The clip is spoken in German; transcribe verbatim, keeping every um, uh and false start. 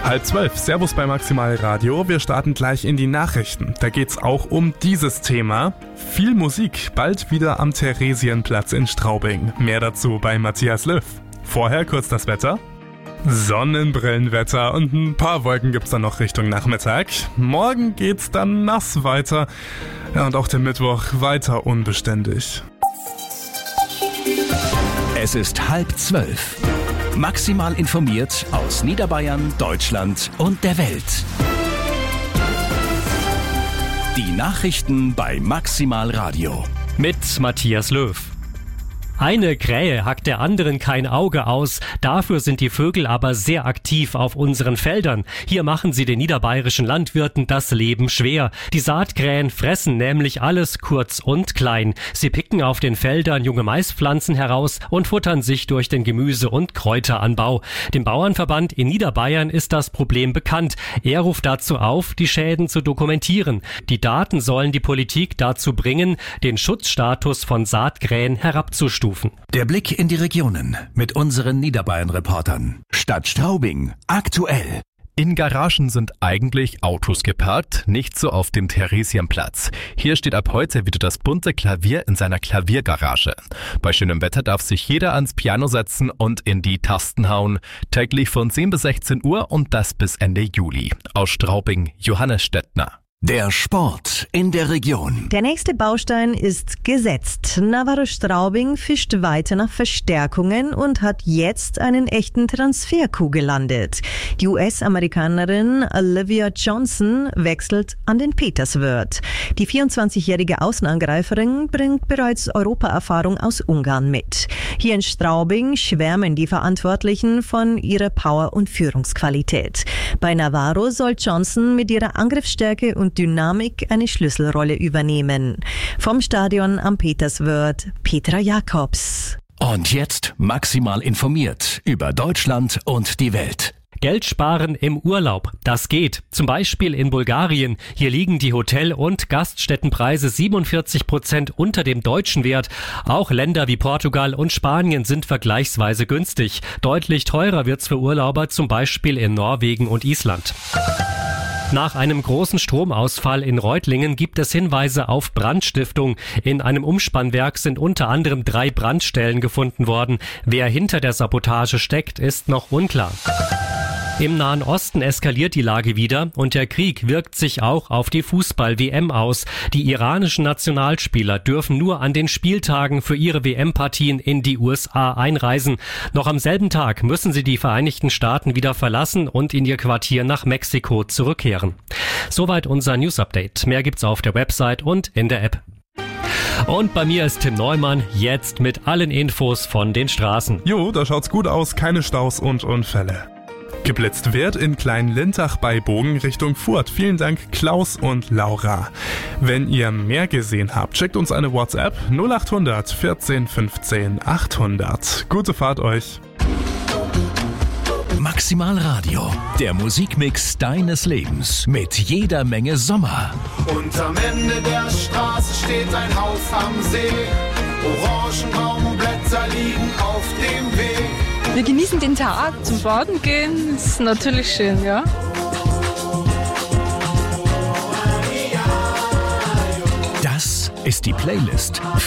Halb zwölf, Servus bei Maximal Radio. Wir starten gleich in die Nachrichten. Da geht's auch um dieses Thema. Viel Musik, bald wieder am Theresienplatz in Straubing. Mehr dazu bei Matthias Löw. Vorher kurz das Wetter. Sonnenbrillenwetter und ein paar Wolken gibt's dann noch Richtung Nachmittag. Morgen geht's dann nass weiter. Ja, und auch der Mittwoch weiter unbeständig. Es ist halb zwölf. Maximal informiert aus Niederbayern, Deutschland und der Welt. Die Nachrichten bei Maximal Radio. Mit Matthias Löw. Eine Krähe hackt der anderen kein Auge aus, dafür sind die Vögel aber sehr aktiv auf unseren Feldern. Hier machen sie den niederbayerischen Landwirten das Leben schwer. Die Saatkrähen fressen nämlich alles kurz und klein. Sie picken auf den Feldern junge Maispflanzen heraus und futtern sich durch den Gemüse- und Kräuteranbau. Dem Bauernverband in Niederbayern ist das Problem bekannt. Er ruft dazu auf, die Schäden zu dokumentieren. Die Daten sollen die Politik dazu bringen, den Schutzstatus von Saatkrähen herabzustufen. Der Blick in die Regionen mit unseren Niederbayern-Reportern. Stadt Straubing, aktuell. In Garagen sind eigentlich Autos geparkt, nicht so auf dem Theresienplatz. Hier steht ab heute wieder das bunte Klavier in seiner Klaviergarage. Bei schönem Wetter darf sich jeder ans Piano setzen und in die Tasten hauen. Täglich von zehn bis sechzehn Uhr und das bis Ende Juli. Aus Straubing, Johannes Stettner. Der Sport in der Region. Der nächste Baustein ist gesetzt. Navarro Straubing fischt weiter nach Verstärkungen und hat jetzt einen echten Transfer-Coup gelandet. Die U S-Amerikanerin Olivia Johnson wechselt an den Peterswörth. Die vierundzwanzigjährige Außenangreiferin bringt bereits Europaerfahrung aus Ungarn mit. Hier in Straubing schwärmen die Verantwortlichen von ihrer Power- und Führungsqualität. Bei Navarro soll Johnson mit ihrer Angriffsstärke und Dynamik eine Schlüsselrolle übernehmen. Vom Stadion am Peterswörth, Petra Jakobs. Und jetzt maximal informiert über Deutschland und die Welt. Geld sparen im Urlaub. Das geht. Zum Beispiel in Bulgarien. Hier liegen die Hotel- und Gaststättenpreise siebenundvierzig Prozent unter dem deutschen Wert. Auch Länder wie Portugal und Spanien sind vergleichsweise günstig. Deutlich teurer wird's für Urlauber, zum Beispiel in Norwegen und Island. Nach einem großen Stromausfall in Reutlingen gibt es Hinweise auf Brandstiftung. In einem Umspannwerk sind unter anderem drei Brandstellen gefunden worden. Wer hinter der Sabotage steckt, ist noch unklar. Im Nahen Osten eskaliert die Lage wieder und der Krieg wirkt sich auch auf die Fußball-W M aus. Die iranischen Nationalspieler dürfen nur an den Spieltagen für ihre W M-Partien in die U S A einreisen. Noch am selben Tag müssen sie die Vereinigten Staaten wieder verlassen und in ihr Quartier nach Mexiko zurückkehren. Soweit unser News-Update. Mehr gibt's auf der Website und in der App. Und bei mir ist Tim Neumann, jetzt mit allen Infos von den Straßen. Jo, da schaut's gut aus, keine Staus und Unfälle. Geblitzt wird in Klein-Lintach bei Bogen Richtung Furth. Vielen Dank Klaus und Laura. Wenn ihr mehr gesehen habt, schickt uns eine WhatsApp null acht hundert vierzehn fünfzehn achthundert. Gute Fahrt euch. Maximal Radio, der Musikmix deines Lebens mit jeder Menge Sommer. Und am Ende der Straße steht ein Haus am See. Orangenbaumblätter liegen auf dem Weg. Wir genießen den Tag, zum Baden gehen, ist natürlich schön, ja. Das ist die Playlist